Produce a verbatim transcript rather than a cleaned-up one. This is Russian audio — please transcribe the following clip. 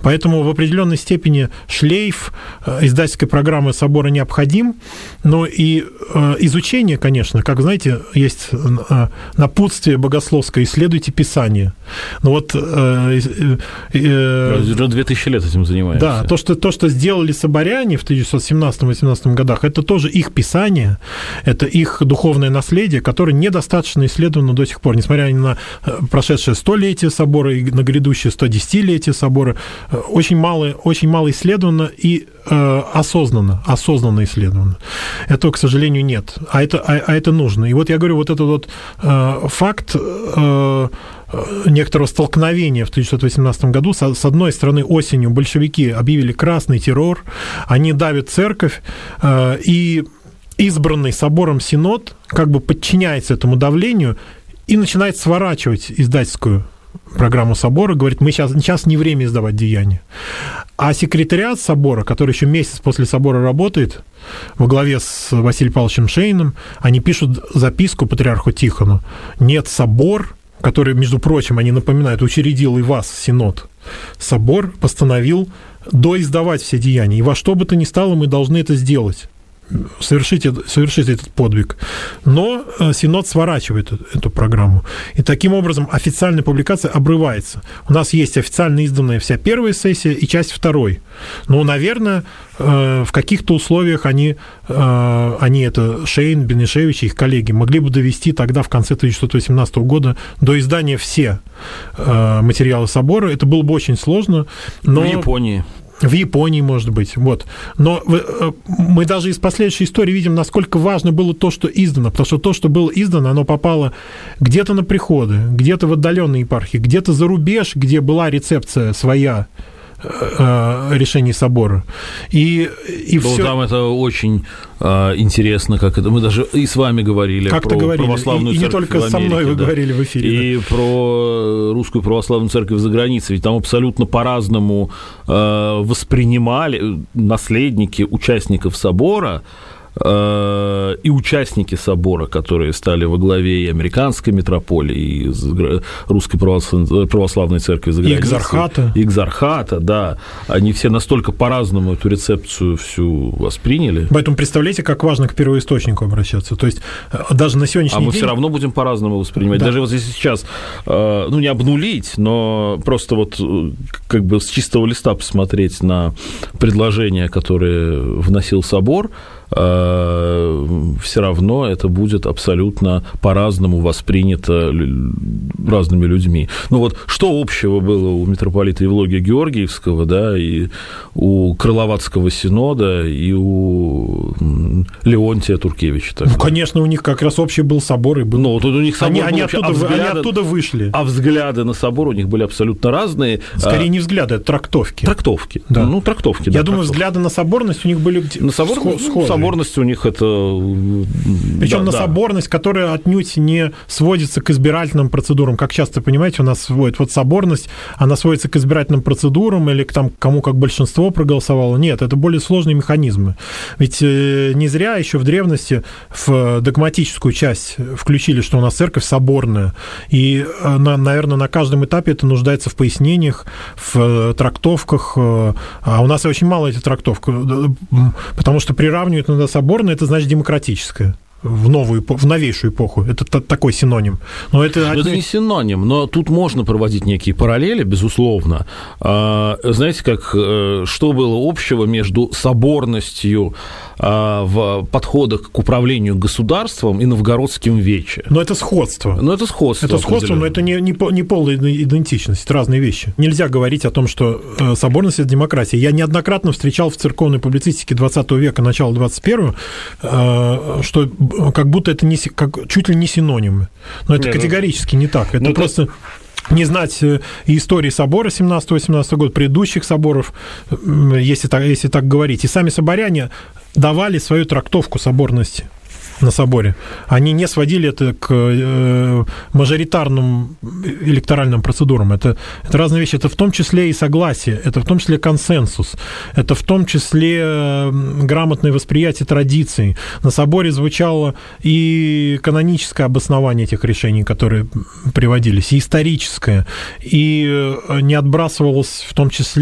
Поэтому в определенной степени шлейф издательской программы собора необходим, но и изучение, конечно, как, знаете, есть напутствие богословское, исследуйте Писание. Ну вот... Уже две тысячи лет этим занимаемся. Да, то, что, то, что сделали соборяне в тысяча девятьсот семнадцатом-восемнадцатом годах, это тоже их Писание, это их духовное наследие, которое недостаточно исследовано до сих пор, несмотря на прошедшее столетие собора и на грядущее сто десятилетие собора, очень мало, очень мало исследовано и э, осознанно, осознанно исследовано. Этого, к сожалению, нет, а это, а, а это нужно. И вот я говорю, вот этот вот э, факт э, некоторого столкновения в тысяча девятьсот восемнадцатом году. С одной стороны, осенью большевики объявили красный террор, они давят церковь, э, и избранный собором синод как бы подчиняется этому давлению и начинает сворачивать издательскую программу собора, говорит, мы сейчас, сейчас не время издавать деяния. А секретариат собора, который еще месяц после собора работает, во главе с Василием Павловичем Шейном, они пишут записку патриарху Тихону. Нет, собор, который, между прочим, они напоминают, учредил и вас, синод, собор постановил доиздавать все деяния. И во что бы то ни стало, мы должны это сделать. Совершить, совершить этот подвиг. Но Синод сворачивает эту программу. И таким образом официальная публикация обрывается. У нас есть официально изданная вся первая сессия и часть второй. Ну, наверное, в каких-то условиях они, они это Шейн, Бенешевич и их коллеги могли бы довести тогда в конце тысяча девятьсот восемнадцатого года до издания все материалы собора. Это было бы очень сложно. Но... В Японии. В Японии, может быть. Вот. Но мы даже из последующей истории видим, насколько важно было то, что издано. Потому что то, что было издано, оно попало где-то на приходы, где-то в отдаленные епархии, где-то за рубеж, где была рецепция своя решений собора. И, и ну, все... Там это очень э, интересно, как это... Мы даже и с вами говорили как про говорили. православную и, церковь в Америке. И не только со мной вы да. говорили в эфире. И да. про русскую православную церковь за границей. Ведь там абсолютно по-разному э, воспринимали наследники участников собора и участники собора, которые стали во главе и американской митрополии, и русской православной церкви за границей. И экзархата. И экзархата, да. Они все настолько по-разному эту рецепцию всю восприняли. Поэтому представляете, как важно к первоисточнику обращаться. То есть даже на сегодняшний день... А мы все равно будем по-разному воспринимать. Да. Даже вот если сейчас, ну, не обнулить, но просто вот как бы с чистого листа посмотреть на предложения, которые вносил собор, все равно это будет абсолютно по-разному воспринято разными людьми. Ну вот что общего было у митрополита Евлогия Георгиевского, да, и у Крыловацкого синода, и у Леонтия Туркевича? Ну, конечно, у них как раз общий был собор, и был... Ну, вот у них собор они, был они, вообще, оттуда, а взгляды, они оттуда вышли. А взгляды на собор у них были абсолютно разные. Скорее не взгляды, а трактовки. Трактовки. Да. Ну, трактовки. Я да, думаю, трактовки. Взгляды на соборность у них были на собор... схожие. Соборность у них это... Причем да, на да. соборность, которая отнюдь не сводится к избирательным процедурам. Как часто, понимаете, у нас сводят. Вот соборность, она сводится к избирательным процедурам или к тому, кому как большинство проголосовало. Нет, это более сложные механизмы. Ведь не зря еще в древности в догматическую часть включили, что у нас церковь соборная. И, наверное, на каждом этапе это нуждается в пояснениях, в трактовках. А у нас очень мало этих трактовок, потому что приравнивают иногда соборное, это значит демократическое. В новую, в новейшую эпоху. Это такой синоним. Но это, это не синоним, но тут можно проводить некие параллели, безусловно. Знаете, как, что было общего между соборностью в подходах к управлению государством и новгородским вече? Но это сходство. Но это сходство. Это сходство, но это не, не, не полная идентичность, это разные вещи. Нельзя говорить о том, что соборность – это демократия. Я неоднократно встречал в церковной публицистике двадцатого века, начала двадцать первого, что как будто это не, как, чуть ли не синонимы. Но это не, категорически ну, не так. Это просто... Это... Не знать и истории собора семнадцатого-восемнадцатого года, предыдущих соборов, если так, если так говорить. И сами соборяне давали свою трактовку соборности на соборе. Они не сводили это к э, мажоритарным электоральным процедурам. Это, это разные вещи. Это в том числе и согласие, это в том числе консенсус, это в том числе э, грамотное восприятие традиций. На соборе звучало и каноническое обоснование этих решений, которые приводились, и историческое, и не отбрасывалось в том числе